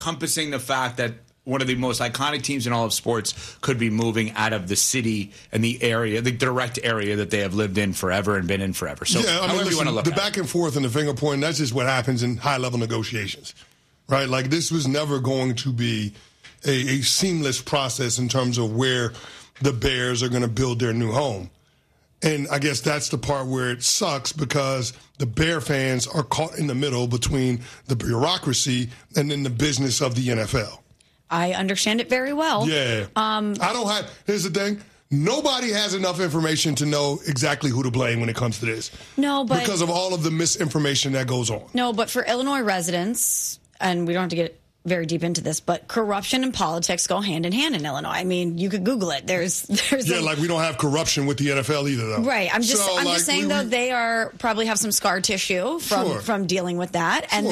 encompassing the fact that one of the most iconic teams in all of sports could be moving out of the city and the area, the direct area that they have lived in forever and been in forever. So, yeah, I mean, listen, you want to look the back and forth and the finger pointing, that's just what happens in high-level negotiations, right? Like, this was never going to be a seamless process in terms of where the Bears are going to build their new home. And I guess that's the part where it sucks because the Bear fans are caught in the middle between the bureaucracy and then the business of the NFL. I understand it very well. Yeah. Here's the thing. Nobody has enough information to know exactly who to blame when it comes to this. No, but because of all of the misinformation that goes on. No, but for Illinois residents, and we don't have to get very deep into this, but corruption and politics go hand in hand in Illinois. I mean, you could Google it. There's like we don't have corruption with the NFL either, though. Right. I'm just saying though they probably have some scar tissue from dealing with that, and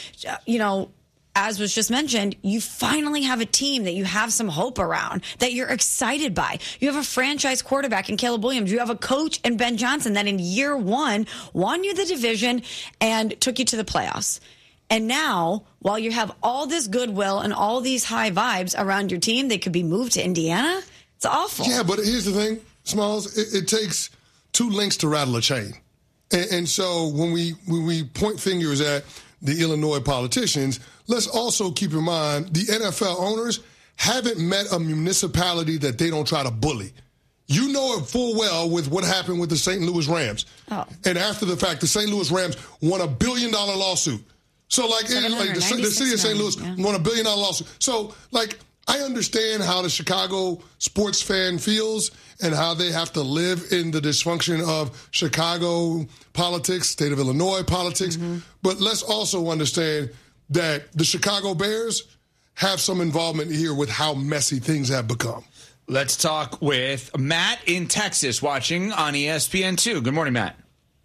then as was just mentioned, you finally have a team that you have some hope around, that you're excited by. You have a franchise quarterback in Caleb Williams. You have a coach in Ben Johnson that in year one won you the division and took you to the playoffs. And now, while you have all this goodwill and all these high vibes around your team, they could be moved to Indiana. It's awful. Yeah, but here's the thing, Smalls. It takes two links to rattle a chain. And so when we point fingers at the Illinois politicians, let's also keep in mind the NFL owners haven't met a municipality that they don't try to bully. You know it full well with what happened with the St. Louis Rams. Oh. And after the fact, the St. Louis Rams won $1 billion lawsuit. So, the city of St. Louis won $1 billion lawsuit. So, I understand how the Chicago sports fan feels and how they have to live in the dysfunction of Chicago politics, state of Illinois politics. Mm-hmm. But let's also understand that the Chicago Bears have some involvement here with how messy things have become. Let's talk with Matt in Texas watching on ESPN2. Good morning, Matt.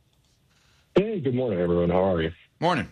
Hey, good morning, everyone. How are you? Morning.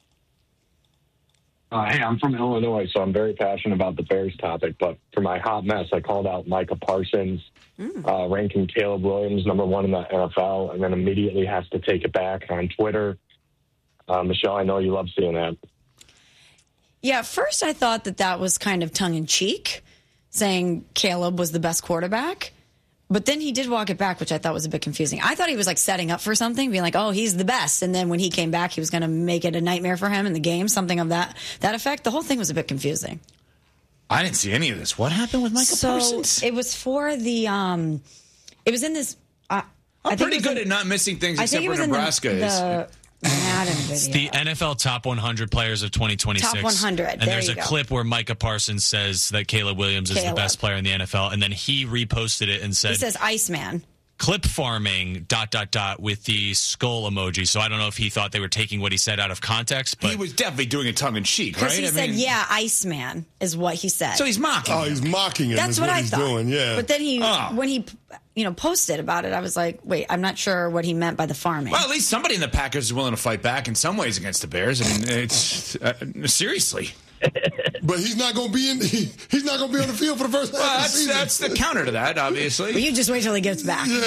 Hey, I'm from Illinois, so I'm very passionate about the Bears topic. But for my hot mess, I called out Micah Parsons, ranking Caleb Williams #1 in the NFL, and then immediately has to take it back on Twitter. Michelle, I know you love seeing that. Yeah, at first I thought that was kind of tongue-in-cheek, saying Caleb was the best quarterback. But then he did walk it back, which I thought was a bit confusing. I thought he was setting up for something, being like, oh, he's the best. And then when he came back, he was going to make it a nightmare for him in the game, something of that effect. The whole thing was a bit confusing. I didn't see any of this. What happened with Micah Parsons? So it was for the it was in this I'm pretty good at not missing things except for Nebraska is. It's the NFL Top 100 Players of 2026. Top 100. And there's a clip where Micah Parsons says that Caleb Williams is the best player in the NFL, and then he reposted it and said... He says Iceman. Clip farming, ... with the skull emoji. So I don't know if he thought they were taking what he said out of context, but... He was definitely doing it tongue-in-cheek, right? He said, Iceman is what he said. So he's mocking him. Oh, he's mocking him. That's what I thought. Doing, yeah. But then when he posted about it, I was like, wait, I'm not sure what he meant by the farming. Well, at least somebody in the Packers is willing to fight back in some ways against the Bears. I mean, it's seriously. But he's not going to be he's not going to be on the field for the first half of the season. That's the counter to that, obviously. Well, you just wait till he gets back. Yeah.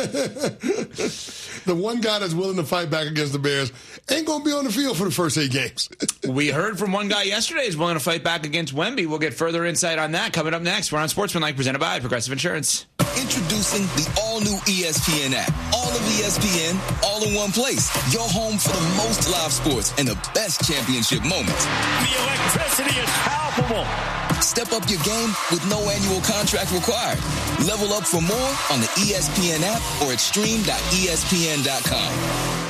The one guy that's willing to fight back against the Bears ain't going to be on the field for the first 8 games. We heard from one guy yesterday who's willing to fight back against Wemby. We'll get further insight on that coming up next. We're on Sportsmanlike, presented by Progressive Insurance. Introducing the all-new ESPN app. All of ESPN, all in one place. Your home for the most live sports and the best championship moments. The electricity is palpable. Step up your game with no annual contract required. Level up for more on the ESPN app or at stream.espn.com.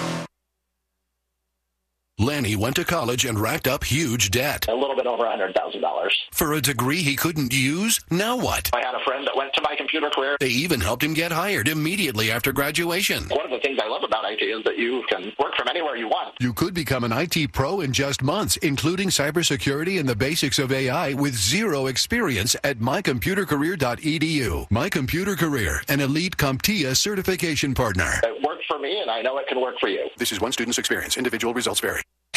Lanny went to college and racked up huge debt. A little bit over $100,000. For a degree he couldn't use? Now what? I had a friend that went to My Computer Career. They even helped him get hired immediately after graduation. One of the things I love about IT is that you can work from anywhere you want. You could become an IT pro in just months, including cybersecurity and the basics of AI with zero experience at mycomputercareer.edu. My Computer Career, an elite CompTIA certification partner. It worked for me, and I know it can work for you. This is one student's experience. Individual results vary.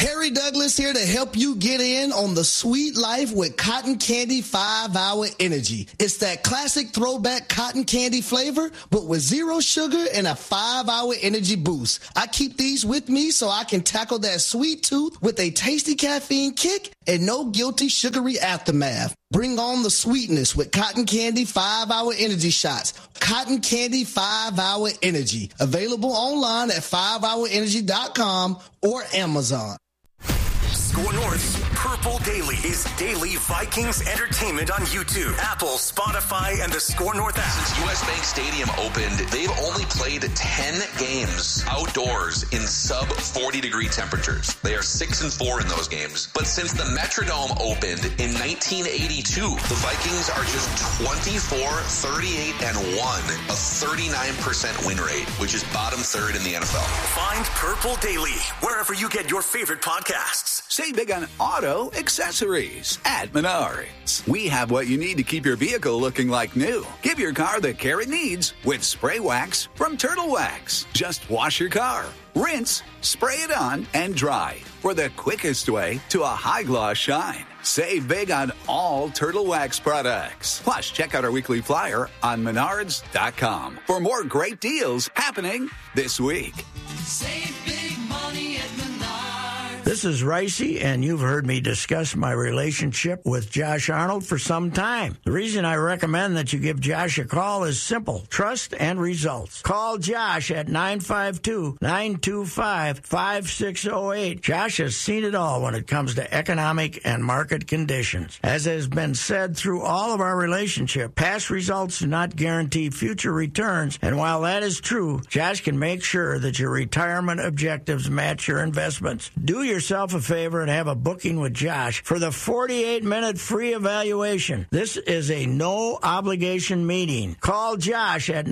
Harry Douglas here to help you get in on the sweet life with Cotton Candy 5-Hour Energy. It's that classic throwback cotton candy flavor, but with 0 sugar and a 5-hour energy boost. I keep these with me so I can tackle that sweet tooth with a tasty caffeine kick and no guilty sugary aftermath. Bring on the sweetness with Cotton Candy 5-Hour Energy Shots. Cotton Candy 5-Hour Energy. Available online at 5hourenergy.com or Amazon. Score North's Purple Daily is daily Vikings entertainment on YouTube, Apple, Spotify, and the Score North app. Since US Bank Stadium opened, they've only played 10 games outdoors in sub 40-degree temperatures. They are 6-4 in those games. But since the Metrodome opened in 1982, the Vikings are just 24-38-1, a 39% win rate, which is bottom third in the NFL. Find Purple Daily wherever you get your favorite podcasts. Save big on auto accessories at Menards. We have what you need to keep your vehicle looking like new. Give your car the care it needs with spray wax from Turtle Wax. Just wash your car, rinse, spray it on, and dry for the quickest way to a high gloss shine. Save big on all Turtle Wax products. Plus, check out our weekly flyer on Menards.com for more great deals happening this week. Save big money at Menards. This is Ricey, and you've heard me discuss my relationship with Josh Arnold for some time. The reason I recommend that you give Josh a call is simple: trust and results. Call Josh at 952-925-5608. Josh has seen it all when it comes to economic and market conditions. As has been said through all of our relationship, past results do not guarantee future returns, and while that is true, Josh can make sure that your retirement objectives match your investments. Do yourself a favor and have a booking with Josh for the 48-minute free evaluation. This is a no-obligation meeting. Call Josh at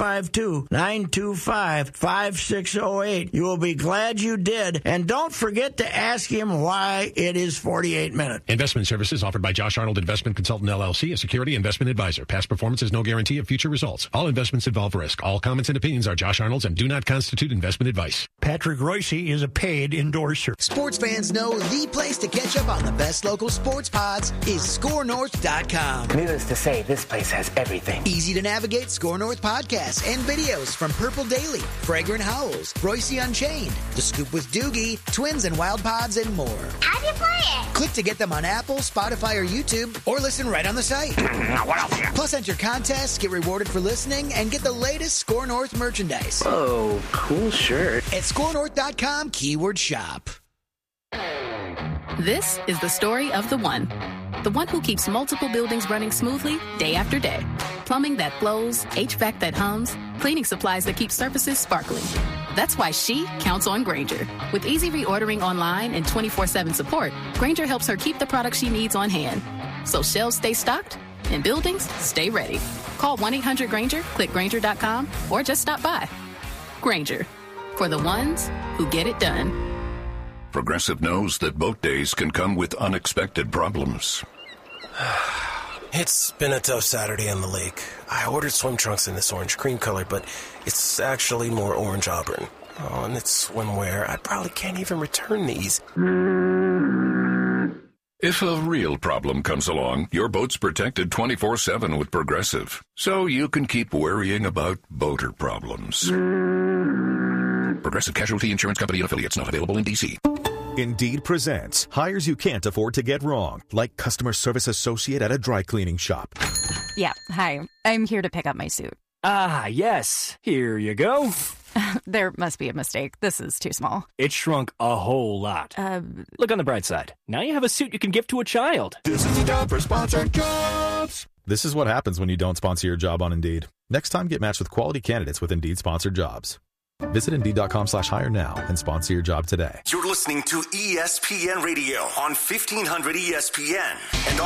952-925-5608. You will be glad you did, and don't forget to ask him why it is 48 minutes. Investment services offered by Josh Arnold Investment Consultant LLC, a security investment advisor. Past performance is no guarantee of future results. All investments involve risk. All comments and opinions are Josh Arnold's and do not constitute investment advice. Patrick Reusse is a paid endorser. Sports fans know the place to catch up on the best local sports pods is ScoreNorth.com. Needless to say, this place has everything. Easy to navigate SCORE North podcasts and videos from Purple Daily, Fragrant Howls, Reusse Unchained, The Scoop with Doogie, Twins and Wild Pods, and more. How do you play it? Click to get them on Apple, Spotify, or YouTube, or listen right on the site. What else? Plus, enter contests, get rewarded for listening, and get the latest SCORE North merchandise. Oh, cool shirt. At ScoreNorth.com, keyword shop. This is the story of the one who keeps multiple buildings running smoothly day after day. Plumbing that flows, HVAC that hums, cleaning supplies that keep surfaces sparkling. That's why she counts on Grainger. With easy reordering online and 24/7 support, Grainger helps her keep the products she needs on hand. So shelves stay stocked and buildings stay ready. Call 1-800-GRAINGER, click Grainger.com, or just stop by. Grainger, for the ones who get it done. Progressive knows that boat days can come with unexpected problems. It's been a tough Saturday on the lake. I ordered swim trunks in this orange cream color, but it's actually more orange auburn. Oh, and it's swimwear. I probably can't even return these. If a real problem comes along, your boat's protected 24/7 with Progressive, so you can keep worrying about boater problems. Progressive Casualty Insurance Company and Affiliates, not available in D.C. Indeed presents hires you can't afford to get wrong, like customer service associate at a dry cleaning shop. Yeah, hi. I'm here to pick up my suit. Ah, yes. Here you go. There must be a mistake. This is too small. It shrunk a whole lot. Look on the bright side. Now you have a suit you can give to a child. This is a job for Sponsored Jobs. This is what happens when you don't sponsor your job on Indeed. Next time, get matched with quality candidates with Indeed Sponsored Jobs. Visit Indeed.com/hire now and sponsor your job today. You're listening to ESPN Radio on 1500 ESPN and